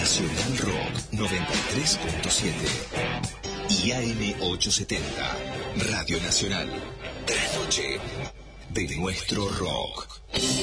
Nacional Rock 93.7 y AM 870. Radio Nacional. La noche de nuestro rock.